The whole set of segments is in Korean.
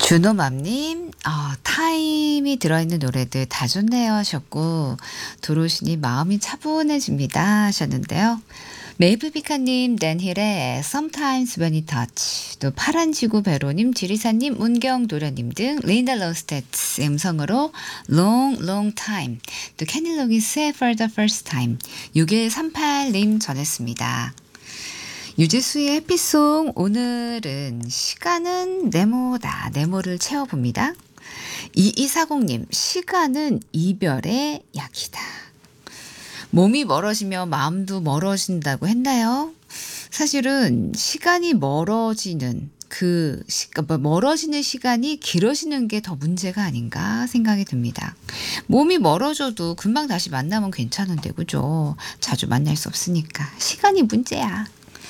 준호맘님, 타임이 들어있는 노래들 다 좋네요 하셨고, 들어오시니 마음이 차분해집니다 하셨는데요. 메이플피카님, 댄힐의 Sometimes When It Touch, 또 파란지구 배로님, 지리사님, 문경도련님 등 린다 로스테츠 음성으로 Long Long Time, 또 케니 로기스의 For the First Time, 6138님 전했습니다. 유재수의 해피송, 오늘은 시간은 네모다, 네모를 채워봅니다. 2240님, 시간은 이별의 약이다. 몸이 멀어지며 마음도 멀어진다고 했나요? 사실은 시간이 멀어지는 멀어지는 시간이 길어지는 게 더 문제가 아닌가 생각이 듭니다. 몸이 멀어져도 금방 다시 만나면 괜찮은데, 그죠? 자주 만날 수 없으니까. 시간이 문제야.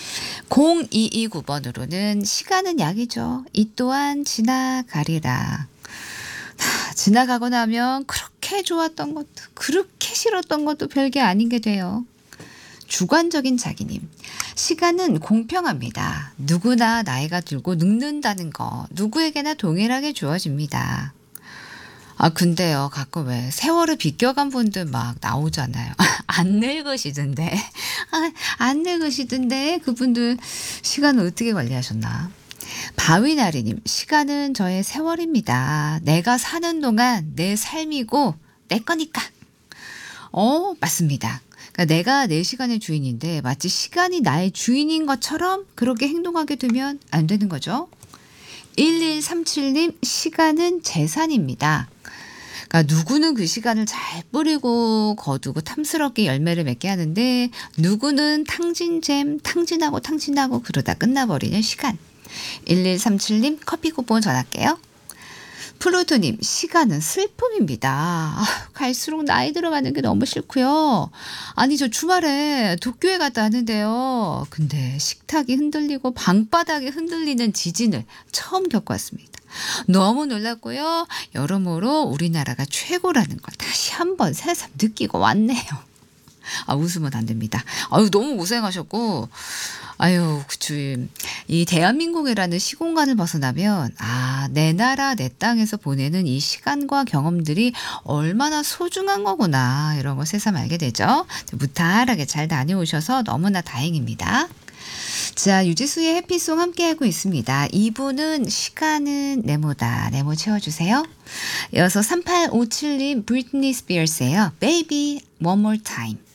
0229번으로는 시간은 약이죠. 이 또한 지나가리라. 지나가고 나면 그렇게 좋았던 것도 그렇게 싫었던 것도 별게 아닌 게 돼요. 주관적인 자기님. 시간은 공평합니다. 누구나 나이가 들고 늙는다는 거 누구에게나 동일하게 주어집니다. 근데요, 가끔 왜 세월을 비껴간 분들 막 나오잖아요. 안 늙으시던데. 안 늙으시던데 그분들 시간을 어떻게 관리하셨나. 바위나리님, 시간은 저의 세월입니다. 내가 사는 동안 내 삶이고 내 거니까. 맞습니다. 그러니까 내가 내 시간의 주인인데 마치 시간이 나의 주인인 것처럼 그렇게 행동하게 되면 안 되는 거죠. 1137님, 시간은 재산입니다. 그러니까 누구는 그 시간을 잘 뿌리고 거두고 탐스럽게 열매를 맺게 하는데, 누구는 탕진하고 그러다 끝나버리는 시간. 1137님 커피 쿠폰 전할게요. 플루토님, 시간은 슬픔입니다. 갈수록 나이 들어가는 게 너무 싫고요. 아니, 저 주말에 도쿄에 갔다 왔는데요. 근데 식탁이 흔들리고 방바닥이 흔들리는 지진을 처음 겪어왔습니다. 너무 놀랐고요. 여러모로 우리나라가 최고라는 걸 다시 한번 새삼 느끼고 왔네요. 웃으면 안 됩니다. 너무 고생하셨고, 그쵸. 이 대한민국이라는 시공간을 벗어나면, 내 나라, 내 땅에서 보내는 이 시간과 경험들이 얼마나 소중한 거구나, 이런 걸 새삼 알게 되죠. 무탈하게 잘 다녀오셔서 너무나 다행입니다. 자, 유지수의 해피송 함께하고 있습니다. 2부는 시간은 네모다. 네모 채워주세요. 이어서 3857님, 브리트니 스피어스예요. Baby, one more time.